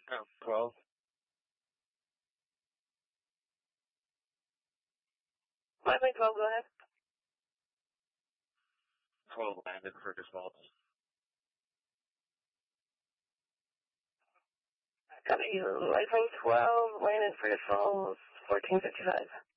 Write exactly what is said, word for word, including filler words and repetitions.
Oh, twelve. Miami twelve, go ahead. twelve landed for default. Got you. Light twelve, landed for default, fourteen fifty-five.